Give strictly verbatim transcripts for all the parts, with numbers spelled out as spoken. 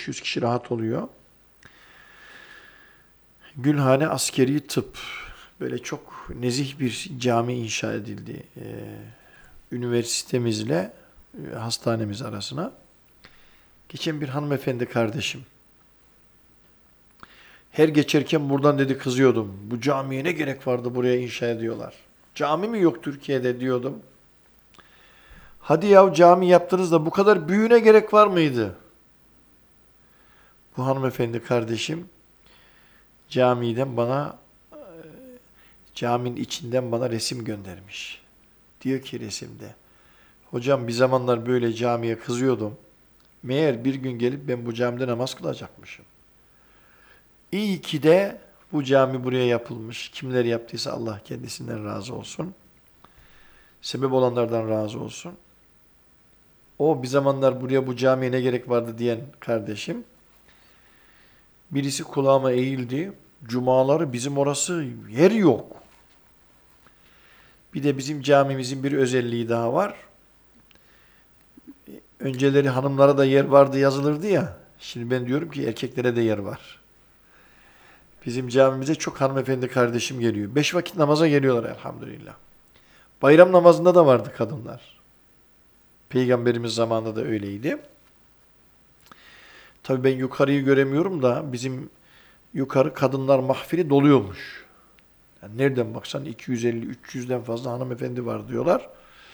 beş yüz kişi rahat oluyor. Gülhane Askeri Tıp. Böyle çok nezih bir cami inşa edildi. Ee, üniversitemizle e, hastanemiz arasına. Geçen bir hanımefendi kardeşim. Her geçerken buradan dedi kızıyordum. Bu camiye ne gerek vardı buraya inşa ediyorlar. Cami mi yok Türkiye'de diyordum. Hadi ya cami yaptınız da bu kadar büyüğüne gerek var mıydı? Bu hanımefendi kardeşim camiden bana caminin içinden bana resim göndermiş. Diyor ki resimde. Hocam bir zamanlar böyle camiye kızıyordum. Meğer bir gün gelip ben bu camide namaz kılacakmışım. İyi ki de bu cami buraya yapılmış. Kimler yaptıysa Allah kendisinden razı olsun. Sebep olanlardan razı olsun. O bir zamanlar buraya bu camiye ne gerek vardı diyen kardeşim. Birisi kulağıma eğildi. Cumaları bizim orası yer yok. Bir de bizim camimizin bir özelliği daha var. Önceleri hanımlara da yer vardı yazılırdı ya. Şimdi ben diyorum ki erkeklere de yer var. Bizim camimize çok hanımefendi kardeşim geliyor. Beş vakit namaza geliyorlar elhamdülillah. Bayram namazında da vardı kadınlar. Peygamberimiz zamanında da öyleydi. Tabii ben yukarıyı göremiyorum da bizim yukarı kadınlar mahfili doluyormuş. Yani nereden baksan iki yüz elli üç yüzden fazla hanımefendi var diyorlar.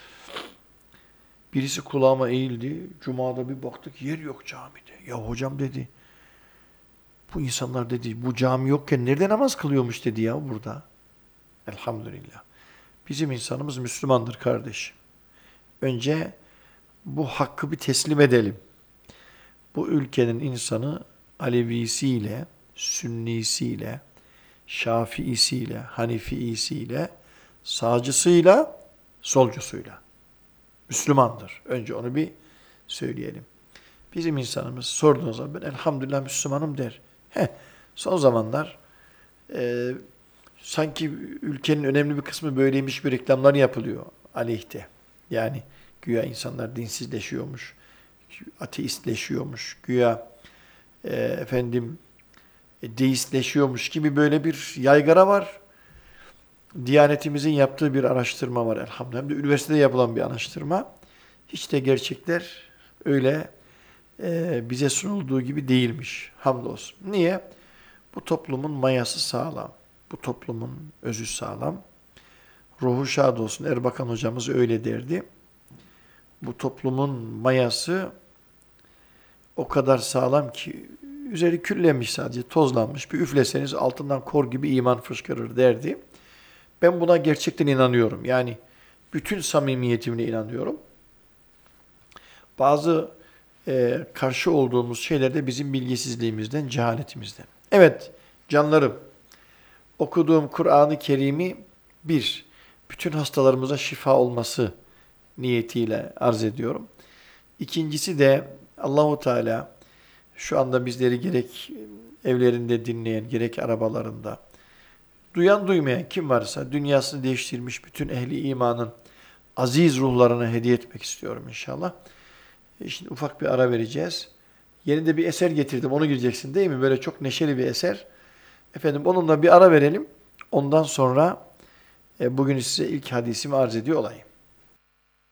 Birisi kulağıma eğildi. Cuma'da bir baktık yer yok camide. Ya hocam dedi. Bu insanlar dedi bu cami yokken nerede namaz kılıyormuş dedi ya burada. Elhamdülillah. Bizim insanımız Müslümandır kardeşim. Önce bu hakkı bir teslim edelim. Bu ülkenin insanı Alevisiyle, Sünnisiyle, Şafiisiyle, Hanefiisiyle, sağcısıyla, solcusuyla Müslümandır. Önce onu bir söyleyelim. Bizim insanımız sorduğunuz zaman ben elhamdülillah Müslümanım der. Heh, son zamanlar e, sanki ülkenin önemli bir kısmı böyleymiş bir reklamlar yapılıyor aleyhte. Yani güya insanlar dinsizleşiyormuş, ateistleşiyormuş, güya e, efendim e, deistleşiyormuş gibi böyle bir yaygara var. Diyanetimizin yaptığı bir araştırma var elhamdülillah. Hem de üniversitede yapılan bir araştırma. Hiç de gerçekler öyle e, bize sunulduğu gibi değilmiş. Hamdolsun. Niye? Bu toplumun mayası sağlam. Bu toplumun özü sağlam. Ruhu şad olsun. Erbakan hocamız öyle derdi. Bu toplumun mayası o kadar sağlam ki üzeri küllenmiş sadece tozlanmış. Bir üfleseniz altından kor gibi iman fışkırır derdi. Ben buna gerçekten inanıyorum. Yani bütün samimiyetimle inanıyorum. Bazı e, karşı olduğumuz şeyler de bizim bilgisizliğimizden, cehaletimizden. Evet canlarım, okuduğum Kur'an-ı Kerim'i bir, bütün hastalarımıza şifa olması niyetiyle arz ediyorum. İkincisi de Allahu Teala şu anda bizleri gerek evlerinde dinleyen, gerek arabalarında, duyan duymayan kim varsa dünyasını değiştirmiş bütün ehli imanın aziz ruhlarına hediye etmek istiyorum inşallah. E şimdi ufak bir ara vereceğiz. Yeni de bir eser getirdim, onu gireceksin değil mi? Böyle çok neşeli bir eser. Efendim onunla bir ara verelim. Ondan sonra e, bugün size ilk hadisimi arz ediyor olayım.